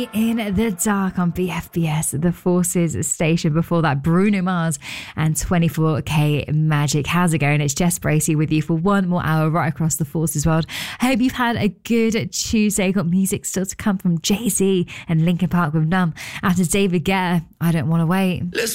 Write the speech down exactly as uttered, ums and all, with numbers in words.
In the Dark on B F B S, the Forces station. Before that, Bruno Mars and twenty-four K Magic. How's it going? It's Jess Bracey with you for one more hour right across the Forces world. I hope you've had a good Tuesday. Got music still to come from Jay-Z and Linkin Park with Numb. After David Guetta, I Don't Want to Wait. Let's